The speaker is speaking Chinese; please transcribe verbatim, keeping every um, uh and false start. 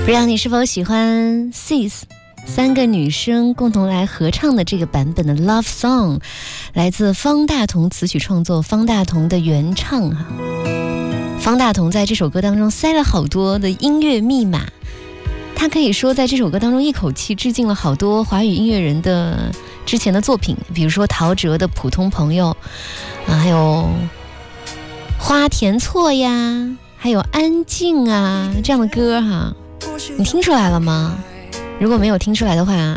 不知道你是否喜欢 Sis 三个女生共同来合唱的这个版本的 Love Song， 来自方大同词曲创作，方大同的原唱哈。方大同在这首歌当中塞了好多的音乐密码，他可以说在这首歌当中一口气致敬了好多华语音乐人的之前的作品，比如说陶喆的《普通朋友》啊，还有花田错呀，还有安静啊这样的歌哈，你听出来了吗？如果没有听出来的话，